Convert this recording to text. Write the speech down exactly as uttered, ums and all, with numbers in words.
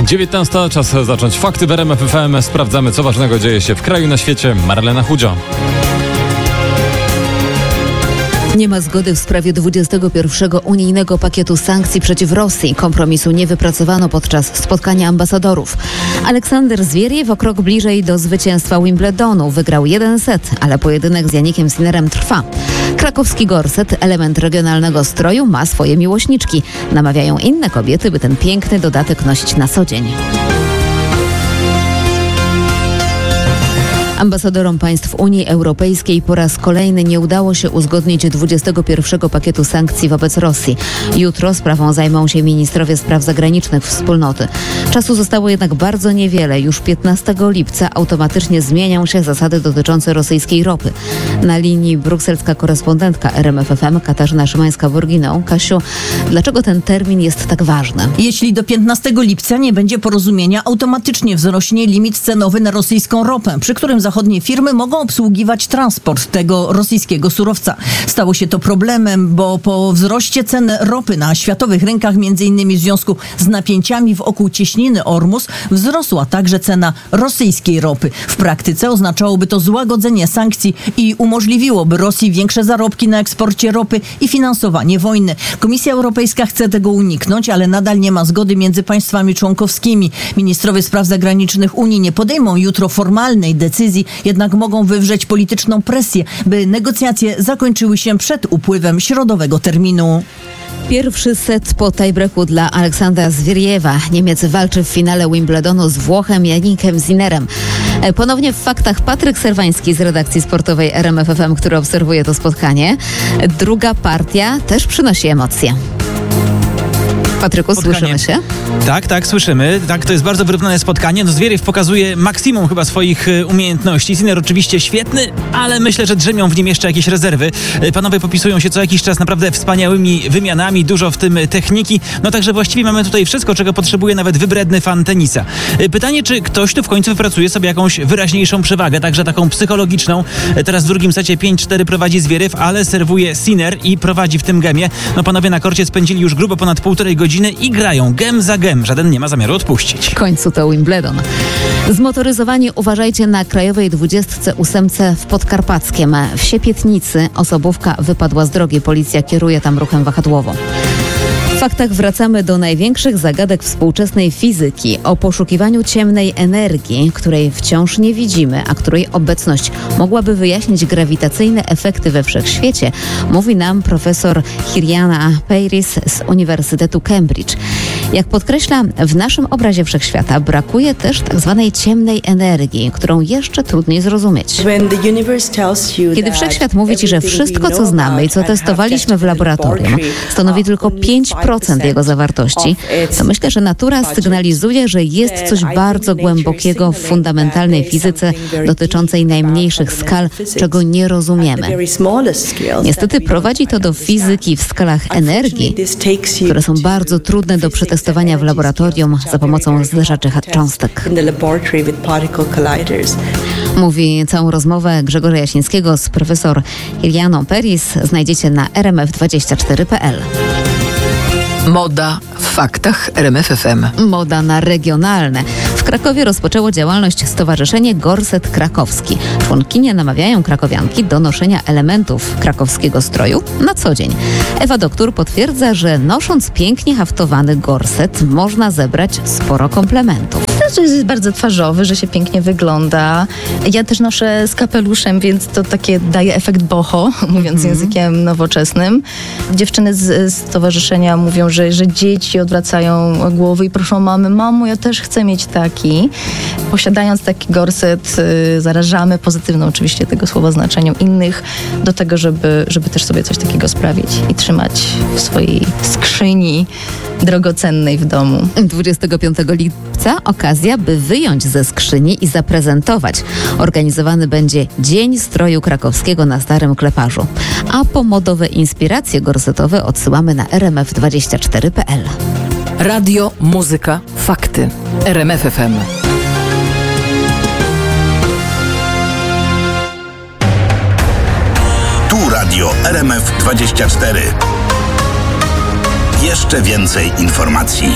dziewiętnasta, czas zacząć fakty w R M F F M. Sprawdzamy, co ważnego dzieje się w kraju, na świecie. Marlena Chudzio. Nie ma zgody w sprawie dwudziestego pierwszego unijnego pakietu sankcji przeciw Rosji. Kompromisu nie wypracowano podczas spotkania ambasadorów. Aleksander Zwieriew o krok bliżej do zwycięstwa Wimbledonu. Wygrał jeden set, ale pojedynek z Janikiem Sinnerem trwa. Krakowski gorset, element regionalnego stroju, ma swoje miłośniczki. Namawiają inne kobiety, by ten piękny dodatek nosić na co dzień. Ambasadorom państw Unii Europejskiej po raz kolejny nie udało się uzgodnić dwudziestego pierwszego pakietu sankcji wobec Rosji. Jutro sprawą zajmą się ministrowie spraw zagranicznych wspólnoty. Czasu zostało jednak bardzo niewiele. Już piętnastego lipca automatycznie zmienią się zasady dotyczące rosyjskiej ropy. Na linii brukselska korespondentka R M F F M Katarzyna Szymańska-Burginą. Kasiu, dlaczego ten termin jest tak ważny? Jeśli do piętnastego lipca nie będzie porozumienia, automatycznie wzrośnie limit cenowy na rosyjską ropę, przy którym zachodnie firmy mogą obsługiwać transport tego rosyjskiego surowca. Stało się to problemem, bo po wzroście cen ropy na światowych rynkach, między innymi w związku z napięciami wokół cieśniny Ormus, wzrosła także cena rosyjskiej ropy. W praktyce oznaczałoby to złagodzenie sankcji i umożliwiłoby Rosji większe zarobki na eksporcie ropy i finansowanie wojny. Komisja Europejska chce tego uniknąć, ale nadal nie ma zgody między państwami członkowskimi. Ministrowie spraw zagranicznych Unii nie podejmą jutro formalnej decyzji, jednak mogą wywrzeć polityczną presję, by negocjacje zakończyły się przed upływem środowego terminu. Pierwszy set po tiebreaku dla Aleksandra Zwieriewa. Niemiec walczy w finale Wimbledonu z Włochem Janikiem Sinnerem. Ponownie w faktach Patryk Serwański z redakcji sportowej R M F F M, który obserwuje to spotkanie. Druga partia też przynosi emocje. Patryku, spotkanie. Słyszymy się? Tak, tak, słyszymy. Tak, to jest bardzo wyrównane spotkanie. No, Zwieriew pokazuje maksimum chyba swoich y, umiejętności. Sinner oczywiście świetny, ale myślę, że drzemią w nim jeszcze jakieś rezerwy. Y, panowie popisują się co jakiś czas naprawdę wspaniałymi wymianami, dużo w tym techniki. No także właściwie mamy tutaj wszystko, czego potrzebuje nawet wybredny fan tenisa. Y, pytanie, czy ktoś tu w końcu wypracuje sobie jakąś wyraźniejszą przewagę, także taką psychologiczną. Y, teraz w drugim secie pięć cztery prowadzi Zwieriew, ale serwuje Sinner i prowadzi w tym gemie. No panowie na korcie spędzili już grubo ponad półtorej godziny i grają gem za gem. Żaden nie ma zamiaru odpuścić. W końcu to Wimbledon. Zmotoryzowani uważajcie na krajowej dwudziestce ósemce w Podkarpackiem. W Siepietnicy osobówka wypadła z drogi. Policja kieruje tam ruchem wahadłową. W faktach wracamy do największych zagadek współczesnej fizyki. O poszukiwaniu ciemnej energii, której wciąż nie widzimy, a której obecność mogłaby wyjaśnić grawitacyjne efekty we wszechświecie, mówi nam profesor Hiriana Peiris z Uniwersytetu Cambridge. Jak podkreśla, w naszym obrazie wszechświata brakuje też tak zwanej ciemnej energii, którą jeszcze trudniej zrozumieć. Kiedy wszechświat mówi ci, że wszystko, co znamy i co testowaliśmy w laboratorium, stanowi tylko pięć procent jego zawartości, to myślę, że natura sygnalizuje, że jest coś bardzo głębokiego w fundamentalnej fizyce dotyczącej najmniejszych skal, czego nie rozumiemy. Niestety prowadzi to do fizyki w skalach energii, które są bardzo trudne do przetestowania w laboratorium za pomocą zderzaczy cząstek. Mówi całą rozmowę Grzegorza Jasińskiego z profesor Hirianą Peiris. Znajdziecie na r m f dwadzieścia cztery kropka p l. Moda w faktach R M F F M. Moda na regionalne. W Krakowie rozpoczęło działalność Stowarzyszenie Gorset Krakowski. Członkinie namawiają krakowianki do noszenia elementów krakowskiego stroju na co dzień. Ewa Doktor potwierdza, że nosząc pięknie haftowany gorset można zebrać sporo komplementów. To jest bardzo twarzowy, że się pięknie wygląda. Ja też noszę z kapeluszem, więc to takie daje efekt boho, mówiąc mm. językiem nowoczesnym. Dziewczyny z stowarzyszenia mówią, że, że dzieci odwracają głowy i proszą mamy, mamo, ja też chcę mieć taki. Posiadając taki gorset, y, zarażamy pozytywną oczywiście tego słowa znaczeniem innych do tego, żeby, żeby też sobie coś takiego sprawić i trzymać w swojej skrzyni drogocennej w domu. dwudziestego piątego lipca okazja, by wyjąć ze skrzyni i zaprezentować. Organizowany będzie Dzień Stroju Krakowskiego na Starym Kleparzu. A po modowe inspiracje gorsetowe odsyłamy na r m f dwadzieścia cztery kropka p l. Radio, muzyka, fakty. R M F F M. Tu Radio R M F dwadzieścia cztery. Jeszcze więcej informacji.